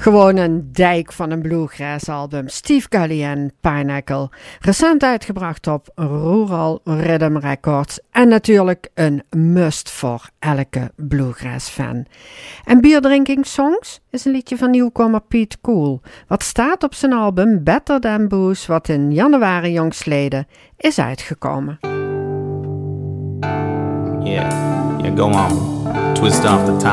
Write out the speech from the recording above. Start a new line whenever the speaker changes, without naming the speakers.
Gewoon een dijk van een bluegrass album. Steve Gully en Pinnacle. Recent uitgebracht op Rural Rhythm Records. En natuurlijk een must voor elke bluegrass fan. En Bierdrinking Songs is een liedje van nieuwkomer Pete Cool. Wat staat op zijn album Better Than Booze, wat in januari jongstleden is uitgekomen.
Yeah, go on. Twist off the top.